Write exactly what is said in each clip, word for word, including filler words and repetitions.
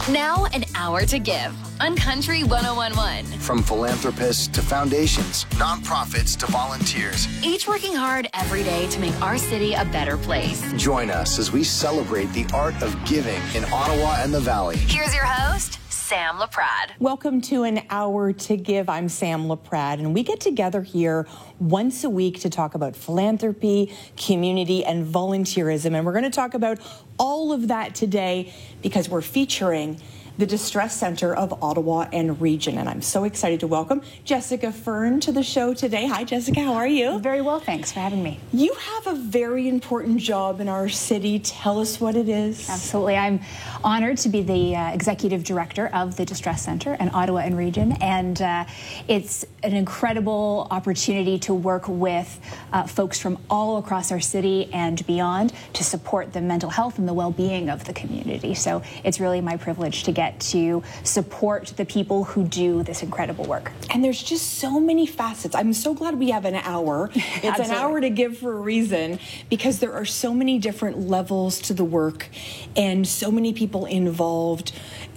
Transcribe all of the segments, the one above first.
Now an hour to give on Country one oh one point one. From philanthropists to foundations, nonprofits to volunteers. Each working hard every day to make our city a better place. Join us as we celebrate the art of giving in Ottawa and the Valley. Here's your host, Sam LaPrade. Welcome to An Hour to Give. I'm Sam LaPrade, and we get together here once a week to talk about philanthropy, community, and volunteerism. And we're going to talk about all of that today because we're featuring the Distress Center of Ottawa and Region. And I'm so excited to welcome Jessica Fern to the show today. Hi, Jessica. How are you? Very well, thanks for having me. You have a very important job in our city. Tell us what it is. Absolutely. I'm honored to be the uh, executive director of the Distress Center in Ottawa and Region. And uh, it's an incredible opportunity to work with uh, folks from all across our city and beyond to support the mental health and the well-being of the community. So it's really my privilege to get to support the people who do this incredible work. And there's just so many facets. I'm so glad we have an hour. It's an hour to give for a reason, because there are so many different levels to the work and so many people involved.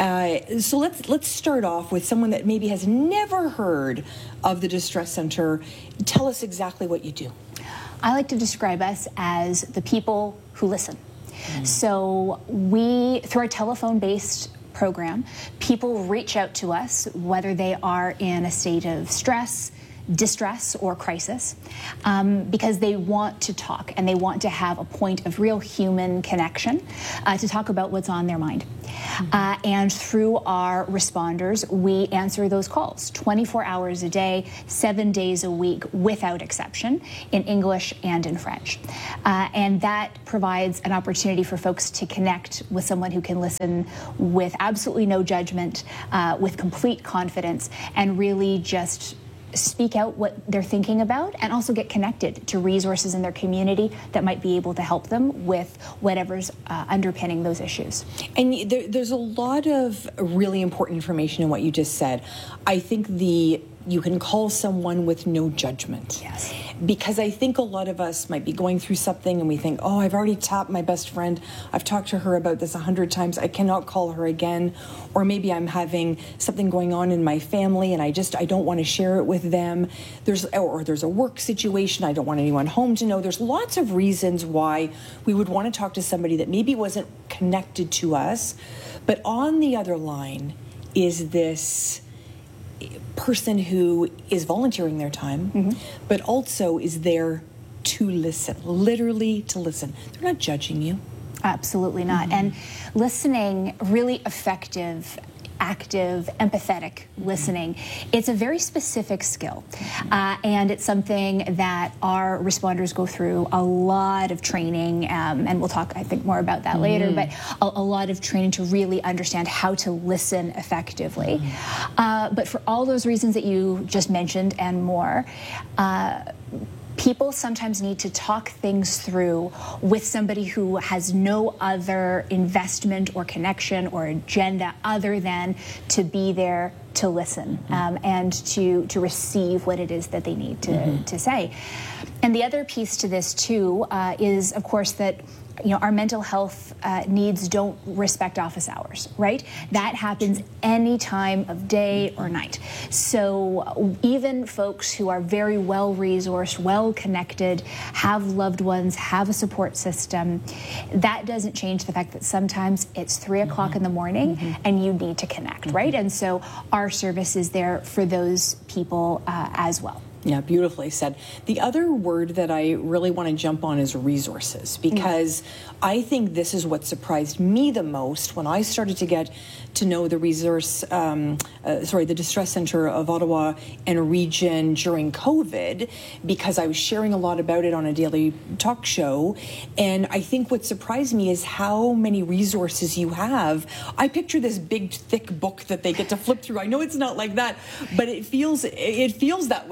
Uh, so let's let's start off with someone that maybe has never heard of the Distress Center. Tell us exactly what you do. I like to describe us as the people who listen. Mm. So we, through our telephone-based program, people reach out to us, whether they are in a state of stress, distress, or crisis, um, because they want to talk and they want to have a point of real human connection uh, to talk about what's on their mind. Mm-hmm. uh, and through our responders, we answer those calls twenty-four hours a day, seven days a week, without exception, in English and in French. Uh, and that provides an opportunity for folks to connect with someone who can listen with absolutely no judgment, uh, with complete confidence, and really just speak out what they're thinking about, and also get connected to resources in their community that might be able to help them with whatever's uh, underpinning those issues. And there, there's a lot of really important information in what you just said. I think the you can call someone with no judgment. Yes. Because I think a lot of us might be going through something and we think, oh, I've already tapped my best friend. I've talked to her about this a hundred times. I cannot call her again. Or maybe I'm having something going on in my family and I just, I don't want to share it with them. There's, or there's a work situation. I don't want anyone home to know. There's lots of reasons why we would want to talk to somebody that maybe wasn't connected to us. But on the other line is this person who is volunteering their time, mm-hmm. but also is there to listen, literally to listen. They're not judging you. Absolutely not. Mm-hmm. And listening, really effective, active, empathetic listening, it's a very specific skill. Uh, and it's something that our responders go through a lot of training, um, and we'll talk, I think, more about that mm-hmm. later, but a, a lot of training to really understand how to listen effectively. Mm-hmm. Uh, but for all those reasons that you just mentioned and more, uh, people sometimes need to talk things through with somebody who has no other investment or connection or agenda other than to be there to listen um, and to to receive what it is that they need to, mm-hmm. to say. And the other piece to this, too, uh, is, of course, that you know, our mental health uh, needs don't respect office hours, right? That happens any time of day or night. So even folks who are very well-resourced, well-connected, have loved ones, have a support system, that doesn't change the fact that sometimes it's three o'clock mm-hmm. in the morning mm-hmm. and you need to connect, mm-hmm. right? And so our service is there for those people uh, as well. Yeah, beautifully said. The other word that I really want to jump on is resources, because mm-hmm. I think this is what surprised me the most when I started to get to know the resource, um, uh, sorry, the Distress Center of Ottawa and Region during COVID, because I was sharing a lot about it on a daily talk show. And I think what surprised me is how many resources you have. I picture this big, thick book that they get to flip through. I know it's not like that, but it feels it feels that way to me.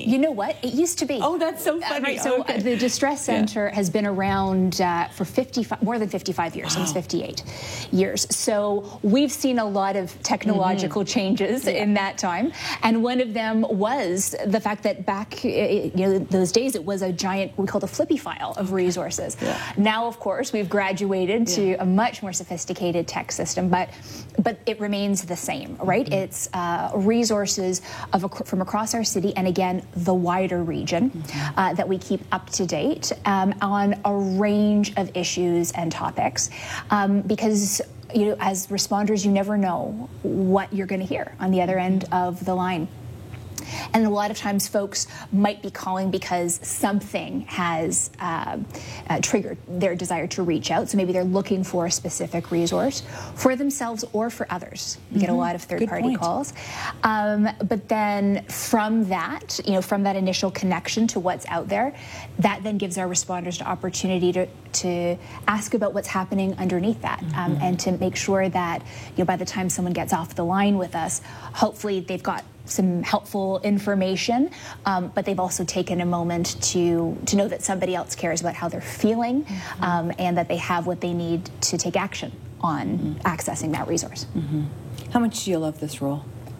You know what? It used to be. Oh, that's so funny. Uh, right, so okay. the Distress Center yeah. has been around uh, for fifty-five, more than fifty-five years, wow. since fifty-eight years. So we've seen a lot of technological mm-hmm. changes yeah. in that time. And one of them was the fact that back, you know, those days it was a giant, we called a flippy file of resources. Yeah. Now, of course, we've graduated yeah. to a much more sophisticated tech system, but but it remains the same, right? Mm-hmm. It's uh, resources of a, from across our city, and again, the wider region, mm-hmm. uh, that we keep up to date um, on a range of issues and topics, um, because you know, as responders, you never know what you're going to hear on the other end of the line. And a lot of times folks might be calling because something has uh, uh, triggered their desire to reach out. So maybe they're looking for a specific resource for themselves or for others. We mm-hmm. get a lot of third-party calls. Um, but then from that, you know, from that initial connection to what's out there, that then gives our responders the opportunity to, to ask about what's happening underneath that, mm-hmm. um, and to make sure that, you know, by the time someone gets off the line with us, hopefully they've got some helpful information, um, but they've also taken a moment to to know that somebody else cares about how they're feeling, mm-hmm. um, and that they have what they need to take action on mm-hmm. accessing that resource. Mm-hmm. How much do you love this role?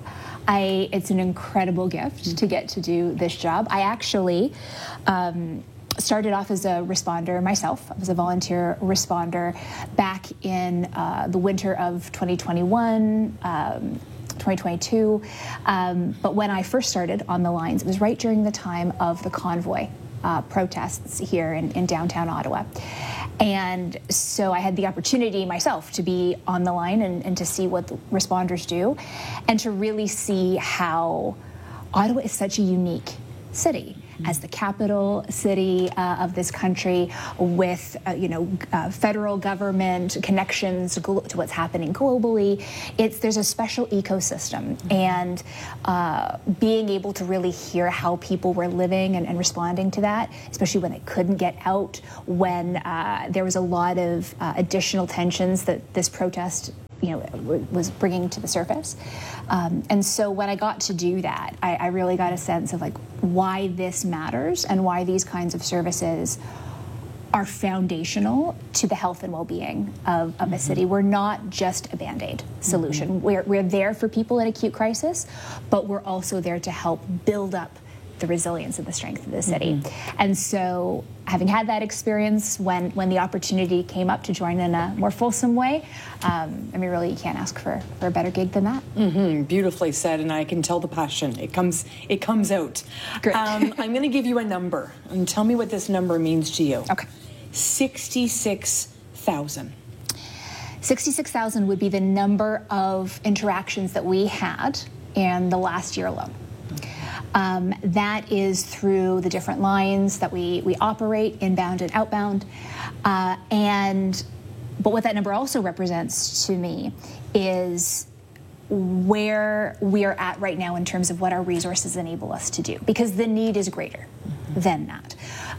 I, it's an incredible gift mm-hmm. to get to do this job. I actually um, started off as a responder myself. I was a volunteer responder back in uh, the winter of twenty twenty-one, um, twenty twenty-two, um, but when I first started on the lines, it was right during the time of the convoy uh, protests here in, in downtown Ottawa. And so I had the opportunity myself to be on the line and, and to see what the responders do, and to really see how Ottawa is such a unique city. As the capital city uh, of this country, with uh, you know uh, federal government connections to what's happening globally, it's there's a special ecosystem, and uh, being able to really hear how people were living and, and responding to that, especially when they couldn't get out, when uh, there was a lot of uh, additional tensions that this protest, you know, was bringing to the surface. Um, and so when I got to do that, I, I really got a sense of like why this matters and why these kinds of services are foundational to the health and well-being of, of mm-hmm. a city. We're not just a Band-Aid solution. Mm-hmm. We're, we're there for people in acute crisis, but we're also there to help build up the resilience and the strength of the city. Mm-hmm. And so having had that experience, when, when the opportunity came up to join in a more fulsome way, um, I mean, really, you can't ask for, for a better gig than that. Mm-hmm. Beautifully said, and I can tell the passion. It comes, it comes out. Great. Um, I'm going to give you a number, and tell me what this number means to you. Okay. sixty-six thousand. sixty-six thousand would be the number of interactions that we had in the last year alone. Um, that is through the different lines that we, we operate, inbound and outbound. Uh, and but what that number also represents to me is where we are at right now in terms of what our resources enable us to do, because the need is greater mm-hmm. than that.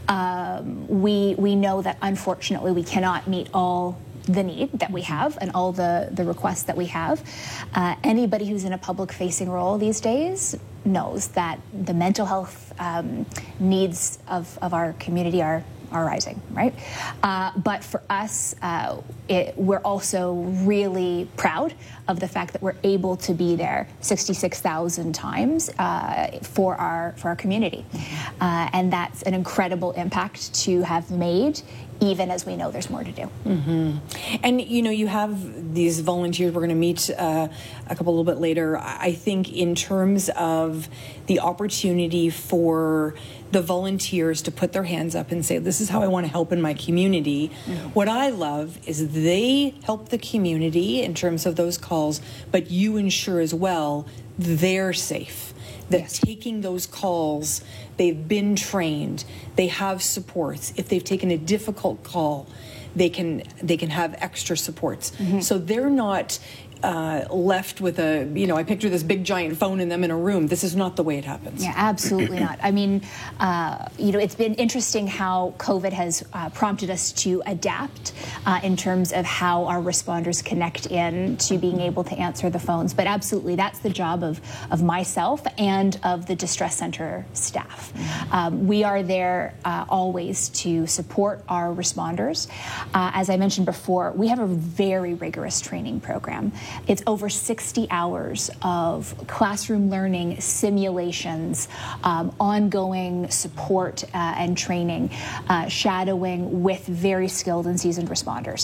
Um, we, we know that unfortunately we cannot meet all the need that we have and all the, the requests that we have. Uh, anybody who's in a public-facing role these days knows that the mental health um, needs of, of our community are are rising, right? Uh, but for us, uh, it, we're also really proud of the fact that we're able to be there sixty-six thousand times uh, for our for our community, uh, and that's an incredible impact to have made, even as we know there's more to do. Mm-hmm. And you know, you have these volunteers. We're going to meet uh, a couple a little bit later. I think in terms of the opportunity for the volunteers to put their hands up and say, this is how I want to help in my community. Mm-hmm. What I love is they help the community in terms of those calls, but you ensure as well they're safe. That yes. taking those calls, they've been trained, they have supports. If they've taken a difficult call, they can they can have extra supports. Mm-hmm. So they're not uh, left with a, you know, I picture this big giant phone in them in a room. This is not the way it happens. Yeah, absolutely not. I mean, uh, you know, it's been interesting how COVID has uh, prompted us to adapt uh, in terms of how our responders connect in to being able to answer the phones. But absolutely, that's the job of, of myself and of the Distress Center staff. Um, we are there uh, always to support our responders. Uh, as I mentioned before, we have a very rigorous training program. It's over sixty hours of classroom learning, simulations, um, ongoing support uh, and training, uh, shadowing with very skilled and seasoned responders.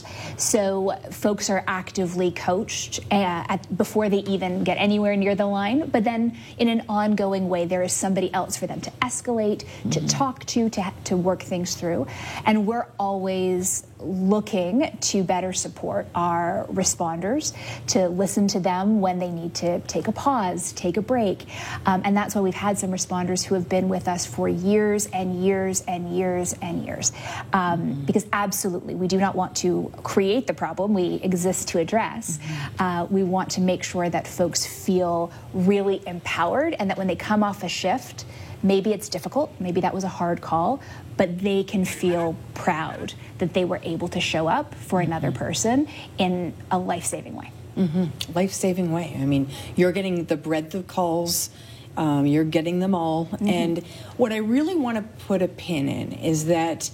So folks are actively coached uh, at, before they even get anywhere near the line, but then in an ongoing way, there is somebody else for them to escalate, mm-hmm. to talk to, to, to work things through. And we're always looking to better support our responders, to listen to them when they need to take a pause, take a break. Um, and that's why we've had some responders who have been with us for years and years and years and years. Um, mm-hmm. Because absolutely, we do not want to create the problem. We exist to address. Mm-hmm. Uh, we want to make sure that folks feel really empowered and that when they come off a shift, maybe it's difficult, maybe that was a hard call, but they can feel proud that they were able to show up for another person in a life-saving way. Mm-hmm. Life-saving way. I mean, you're getting the breadth of calls, um, you're getting them all. Mm-hmm. And what I really want to put a pin in is that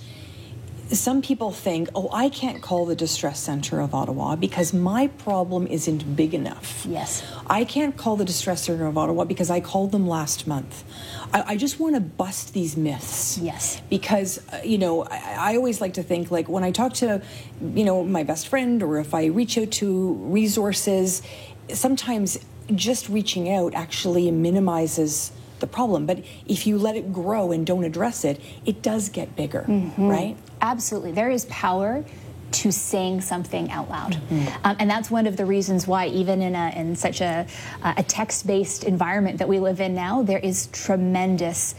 some people think, oh, I can't call the Distress Center of Ottawa because my problem isn't big enough. Yes. I can't call the Distress Center of Ottawa because I called them last month. I, I just want to bust these myths. Yes. Because, uh, you know, I, I always like to think, like, when I talk to, you know, my best friend or if I reach out to resources, sometimes just reaching out actually minimizes the problem. But if you let it grow and don't address it, it does get bigger, mm-hmm. right? Absolutely. There is power to saying something out loud. Mm-hmm. Um, and that's one of the reasons why even in, a, in such a, a text-based environment that we live in now, there is tremendous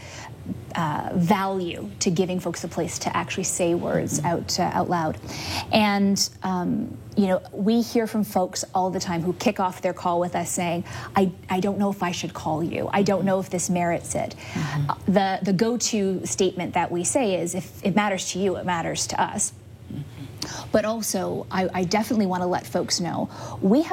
uh, value to giving folks a place to actually say words mm-hmm. out uh, out loud. And, um, you know, we hear from folks all the time who kick off their call with us saying, I, I don't know if I should call you. I don't know if this merits it. Mm-hmm. Uh, the, the go-to statement that we say is, if it matters to you, it matters to us. Mm-hmm. But also, I, I definitely want to let folks know, we have